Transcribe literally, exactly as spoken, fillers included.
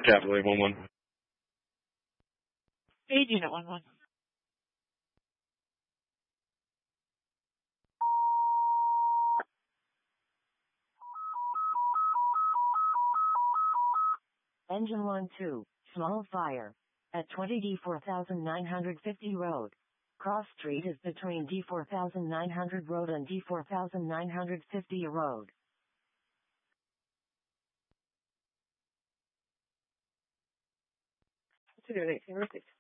Capital one one. Aid Unit one one. Engine one two, small fire. At twenty D four thousand nine hundred fifty road. Cross street is between D four thousand nine hundred road and D four thousand nine hundred fifty road. Two eighteen, receipt.